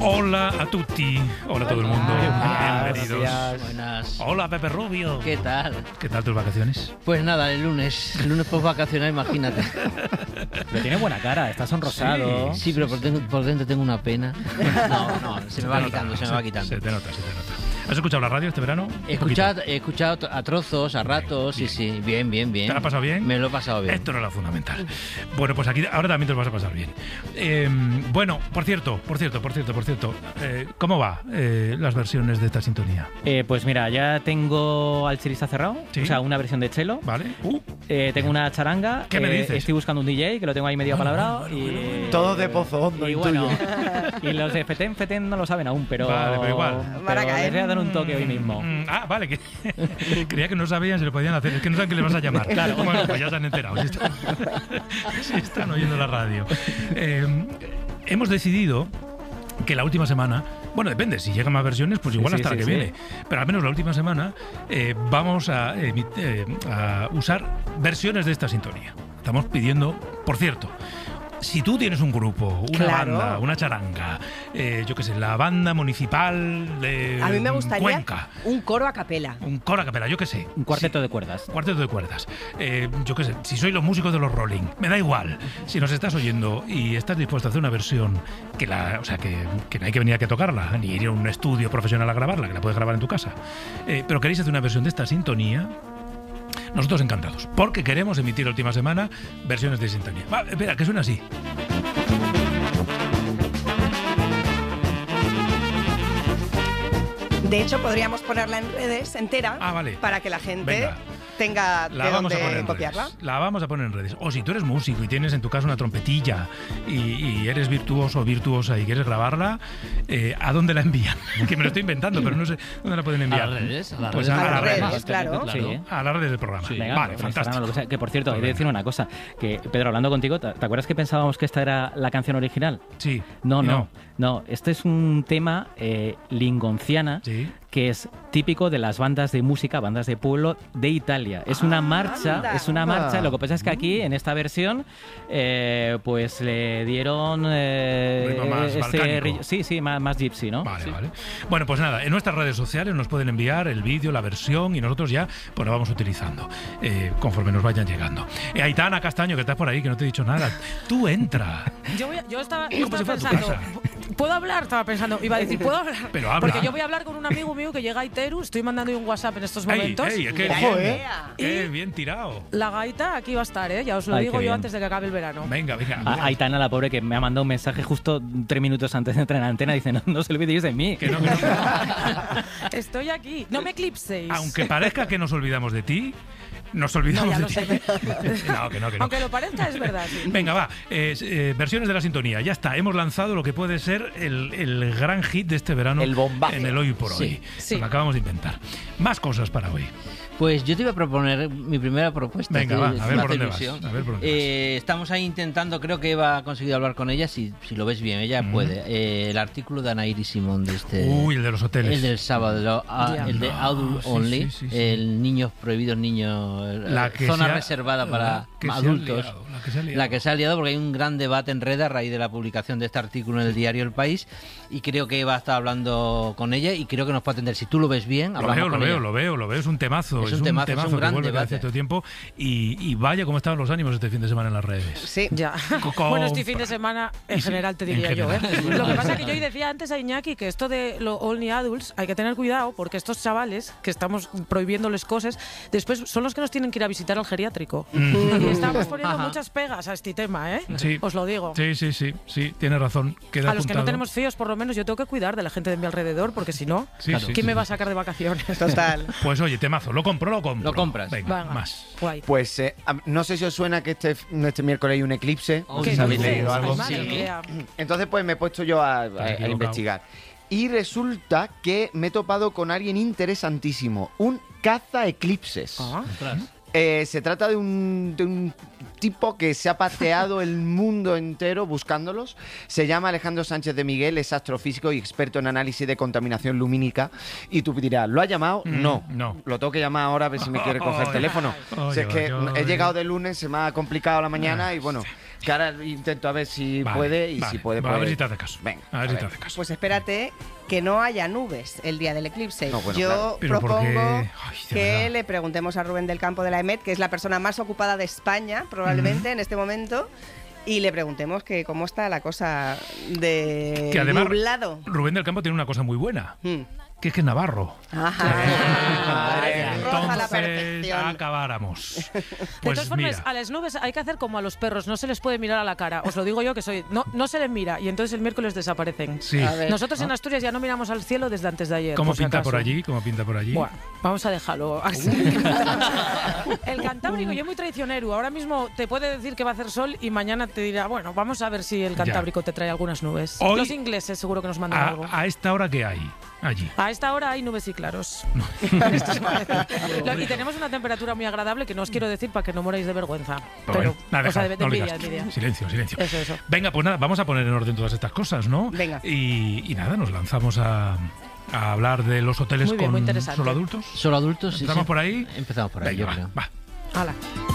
Hola a tutti, hola a todo el mundo, bienvenidos. Buenas. Hola Pepe Rubio. ¿Qué tal? ¿Qué tal tus vacaciones? Pues nada, el lunes post vacacional, imagínate. Pero tiene buena cara, está sonrosado. Sí, pero por dentro tengo una pena. No, se me va quitando, se me va quitando. Se te nota. ¿Has escuchado la radio este verano? He escuchado a trozos, a ratos, bien. sí, bien. ¿Te lo has pasado bien? Me lo he pasado bien. Esto no es lo fundamental. Bueno, pues aquí ahora también te lo vas a pasar bien. Bueno, por cierto, ¿cómo va las versiones de esta sintonía? Pues mira, ya tengo al chelista cerrado, ¿Sí? o sea, una versión de chelo. ¿Vale? Tengo una charanga. ¿Qué me dices? Estoy buscando un DJ, que lo tengo ahí medio apalabrado. Y Todos de Pozo Hondo. Y bueno, y los de Feten no lo saben aún, pero... Vale, pero igual. Pero les voy a dar un toque hoy mismo. Vale, que creía que no sabían si lo podían hacer. Es que no saben qué les vas a llamar. Claro. Bueno, pues ya se han enterado. Si están oyendo la radio. Hemos decidido que la última semana, bueno, depende, si llegan más versiones, pues igual hasta la que viene. Pero al menos la última semana vamos a usar versiones de esta sintonía. Estamos pidiendo, por cierto, si tú tienes un grupo, una banda, una charanga, yo qué sé, la banda municipal de a mí me gustaría Cuenca. Un coro a capela. Un coro a capela, yo qué sé. Un cuarteto de cuerdas. Cuarteto de cuerdas. Yo qué sé, si sois los músicos de los Rolling, me da igual. Si nos estás oyendo y estás dispuesto a hacer una versión que no hay que venir aquí a tocarla, ni ir a un estudio profesional a grabarla, que la puedes grabar en tu casa. Pero queréis hacer una versión de esta sintonía, nosotros encantados, porque queremos emitir la última semana versiones de sintonía. Espera, que suena así. De hecho, podríamos ponerla en redes entera para que la gente tenga de dónde copiarla. La vamos a poner en redes. O si tú eres músico y tienes en tu casa una trompetilla y eres virtuoso o virtuosa y quieres grabarla, ¿a dónde la envían? Que me lo estoy inventando, pero no sé dónde la pueden enviar. A las redes. A las redes, claro. Sí. A las redes del programa. Sí. Vale, fantástico. Que por cierto, he de decir una cosa, que Pedro, hablando contigo, ¿te acuerdas que pensábamos que esta era la canción original? Sí. No, este es un tema lingonciana, sí, que es típico de las bandas de música, bandas de pueblo de Italia. Es una marcha, Lo que pasa es que aquí, en esta versión, pues le dieron más balcánico. Sí, más gypsy, ¿no? Vale, sí. vale. Bueno, pues nada, en nuestras redes sociales nos pueden enviar el vídeo, la versión, y nosotros ya pues lo vamos utilizando conforme nos vayan llegando. Aitana Castaño, que estás por ahí, que no te he dicho nada. Tú entra. Yo estaba Como si fuera tu pensando, casa. ¿puedo hablar? Estaba pensando, iba a decir, ¿puedo hablar? Pero habla. Porque yo voy a hablar con un amigo mío que llega a Iteru, estoy mandando un WhatsApp en estos momentos. Qué bien tirado. La gaita aquí va a estar, ya os lo digo yo antes de que acabe el verano. Venga. Aitana, la pobre, que me ha mandado un mensaje justo 3 minutos antes de entrar en la antena, dice, no se olvidéis de mí. Que no. Estoy aquí, no me eclipséis. Aunque parezca que nos olvidamos de ti, nos olvidamos de ti. No, que no. Aunque lo parezca, es verdad. Sí. Venga, va. Versiones de la sintonía. Ya está. Hemos lanzado lo que puede ser el gran hit de este verano. El bombazo. En el Hoy por Hoy. Sí. Lo acabamos de inventar. Más cosas para hoy. Pues yo te iba a proponer mi primera propuesta. Venga, va, a ver por dónde vas. Estamos ahí intentando, creo que Eva ha conseguido hablar con ella, si lo ves bien, ella puede. El artículo de Anaíri Simón de este... Uy, el de los hoteles. El del sábado, el de Adult Only, sí. el niños prohibidos, zona reservada para adultos. La que se ha liado porque hay un gran debate en red a raíz de la publicación de este artículo en el diario El País, y creo que Eva está hablando con ella y creo que nos puede atender. Si tú lo ves bien, hablamos con ella. Lo veo, es un temazo. Es un temazo, es un gran que vuelve debate. hace todo tiempo y vaya cómo estaban los ánimos este fin de semana en las redes. Sí. Ya. Bueno, este fin de semana, en general, te diría yo. Lo que pasa es que yo decía antes a Iñaki que esto de los Only Adults hay que tener cuidado porque estos chavales que estamos prohibiéndoles cosas, después son los que nos tienen que ir a visitar al geriátrico. Y estamos poniendo muchas pegas a este tema, ¿eh? Sí. Os lo digo. Sí, tienes razón. Queda a los que no apuntado. tenemos fíos, por lo menos, yo tengo que cuidar de la gente de mi alrededor porque si no, ¿quién me va a sacar de vacaciones? Total. Pues oye, temazo, lo compro. Lo compras. Venga, más. Guay. Pues no sé si os suena que este miércoles hay un eclipse. ¿Qué ¿Os habéis dices? leído algo? Madre mía. Entonces pues me he puesto yo a investigar. Y resulta que me he topado con alguien interesantísimo, un caza eclipses. Se trata de un tipo que se ha paseado el mundo entero buscándolos. Se llama Alejandro Sánchez de Miguel, es astrofísico y experto en análisis de contaminación lumínica. Y tú dirás, ¿lo ha llamado? No. Lo tengo que llamar ahora a ver si me quiere coger el teléfono. Si es que he llegado de lunes, se me ha complicado la mañana y bueno, Que ahora intento a ver si puede y si puede. A ver si te hace caso. Venga, a ver si te hace caso. Pues espérate que no haya nubes el día del eclipse. No, bueno, yo propongo que le preguntemos a Rubén del Campo de la EMET, que es la persona más ocupada de España, probablemente, en este momento, y le preguntemos que cómo está la cosa de que además, nublado. Rubén del Campo tiene una cosa muy buena. Que es navarro. Entonces acabáramos. Pues de todas formas, a las nubes hay que hacer como a los perros, no se les puede mirar a la cara. Os lo digo yo que soy. No se les mira y entonces el miércoles desaparecen. Sí. Nosotros en Asturias ya no miramos al cielo desde antes de ayer. ¿Cómo pinta por allí? Bueno, vamos a dejarlo así. El Cantábrico, yo es muy traicionero. Ahora mismo te puede decir que va a hacer sol y mañana te dirá, bueno, vamos a ver si el Cantábrico te trae algunas nubes. Hoy, los ingleses seguro que nos mandan algo. ¿A esta hora qué hay allí? A esta hora hay nubes y claros. Y tenemos una temperatura muy agradable que no os quiero decir para que no moráis de vergüenza. Pero, o sea, de envidia. Silencio. Eso. Venga, pues nada, vamos a poner en orden todas estas cosas, ¿no? Venga. Y nada, nos lanzamos a hablar de los hoteles muy bien, con muy interesante. solo adultos. Solo adultos, sí. ¿Empezamos por ahí? Empezamos por ahí, Venga, yo creo. Va. Hala.